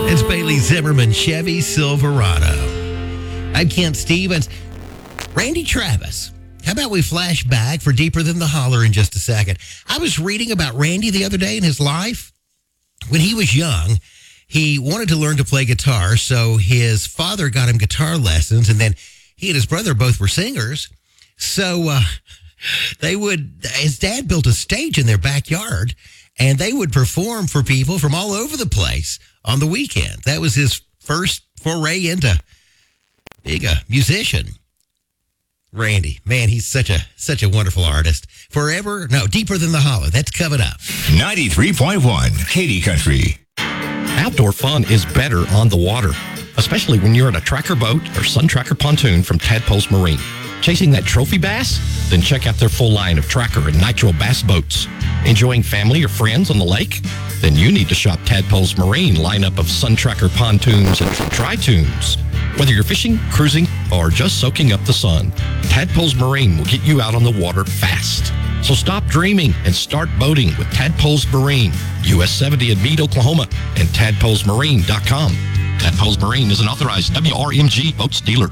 It's Bailey Zimmerman Chevy Silverado. I'm Kent Stevens. Randy Travis. How about we flash back for Deeper Than the Holler in just a second? I was reading about Randy the other day in his life. When he was young, he wanted to learn to play guitar, so his father got him guitar lessons, and then he and his brother both were singers. So his dad built a stage in their backyard, and they would perform for people from all over the place on the weekend. That was his first foray into being a musician. Randy, man, he's such a wonderful artist. Deeper Than the Holler. That's coming up. 93.1 Katy Country. Outdoor fun is better on the water, especially when you're in a tracker boat or Sun Tracker pontoon from Tadpoles Marine. Chasing that trophy bass? Then check out their full line of Tracker and Nitro bass boats. Enjoying family or friends on the lake? Then you need to shop Tadpoles Marine lineup of Sun Tracker pontoons and tri-tunes. Whether you're fishing, cruising, or just soaking up the sun, Tadpoles Marine will get you out on the water fast. So stop dreaming and start boating with Tadpoles Marine, US 70 in Meade, Oklahoma, and tadpolesmarine.com. Tadpoles Marine is an authorized WRMG boats dealer.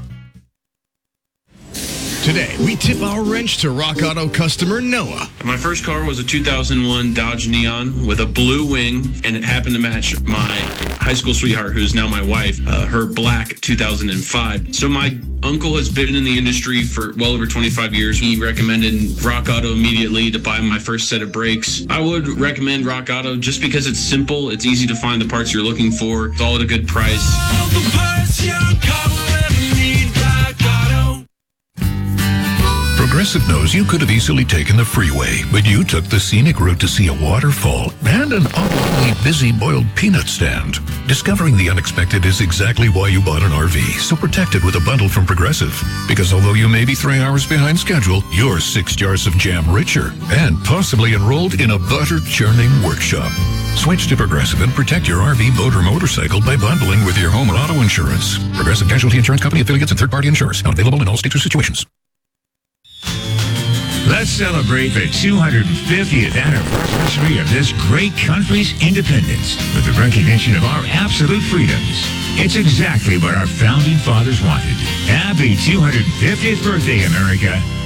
Today, we tip our wrench to Rock Auto customer Noah. My first car was a 2001 Dodge Neon with a blue wing, and it happened to match my high school sweetheart, who's now my wife, her black 2005. So my uncle has been in the industry for well over 25 years. He recommended Rock Auto immediately to buy my first set of brakes. I would recommend Rock Auto just because it's simple, it's easy to find the parts you're looking for, it's all at a good price. All the parts your car will ever need, Rock Auto. Progressive knows you could have easily taken the freeway, but you took the scenic route to see a waterfall and an awfully busy boiled peanut stand. Discovering the unexpected is exactly why you bought an RV, so protect it with a bundle from Progressive. Because although you may be 3 hours behind schedule, you're 6 jars of jam richer and possibly enrolled in a butter churning workshop. Switch to Progressive and protect your RV, boat, or motorcycle by bundling with your home or auto insurance. Progressive Casualty Insurance Company affiliates and third-party insurers. Not available in all states or situations. Let's celebrate the 250th anniversary of this great country's independence with the recognition of our absolute freedoms. It's exactly what our founding fathers wanted. Happy 250th birthday, America.